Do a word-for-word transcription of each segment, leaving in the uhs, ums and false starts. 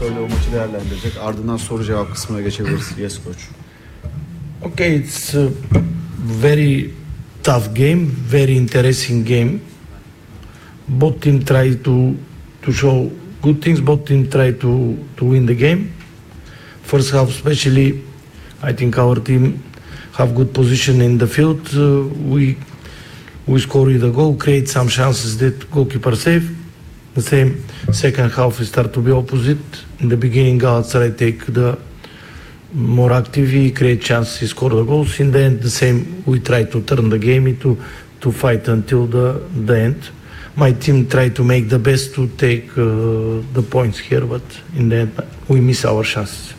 Usta öyle o maçı değerlendirecek. Ardından soru cevap kısmına geçebiliriz. Yes coach. Okay, it's a very tough game, very interesting game. Both team try to to show good things. Both team try to to win the game. First half, especially, I think our team have good position in the field. Uh, we we score with a goal, create some chances that goalkeeper save. The same second half we start to be opposite. In the beginning, Galatasaray take the more active, he create chances, he score the goals. In the end, the same, we try to turn the game into to fight until the the end. My team try to make the best to take uh, the points here, but in the end, we miss our chances.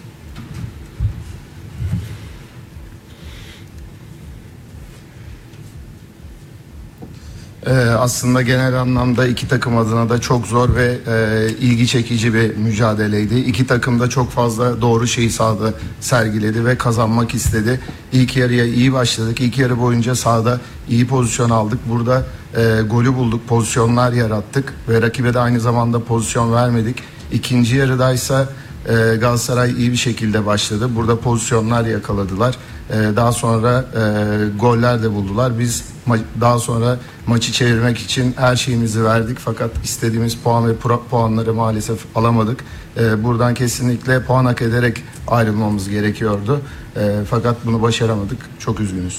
Ee, aslında genel anlamda iki takım adına da çok zor ve e, ilgi çekici bir mücadeleydi. İki takım da çok fazla doğru şeyi sahada sergiledi ve kazanmak istedi. İlk yarıya iyi başladık. İlk yarı boyunca sahada iyi pozisyon aldık. Burada e, golü bulduk, pozisyonlar yarattık ve rakibe de aynı zamanda pozisyon vermedik. İkinci yarıdaysa e, Galatasaray iyi bir şekilde başladı. Burada pozisyonlar yakaladılar. E, daha sonra e, goller de buldular. Biz ma- daha sonra maçı çevirmek için her şeyimizi verdik fakat istediğimiz puan ve pro- puanları maalesef alamadık. E, buradan kesinlikle puan hak ederek ayrılmamız gerekiyordu. E, fakat bunu başaramadık. Çok üzgünüz.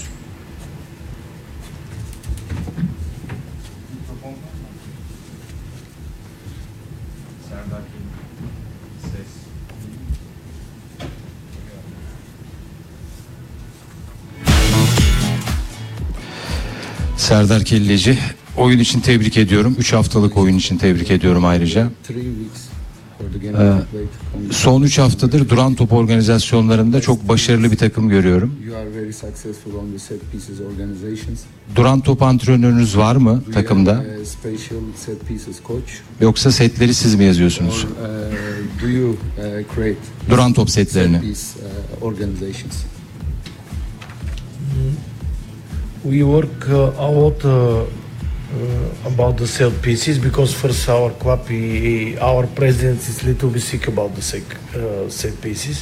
Serdar Kelleci, oyun için tebrik ediyorum. üç haftalık oyun için tebrik ediyorum ayrıca. Ee, son üç haftadır duran top organizasyonlarında çok başarılı bir takım görüyorum. Duran top antrenörünüz var mı takımda? Yoksa setleri siz mi yazıyorsunuz? Duran top setlerini. We work uh, a lot uh, uh, about the set pieces because first our club, he, he- our president is little bit sick about the set, uh, set pieces.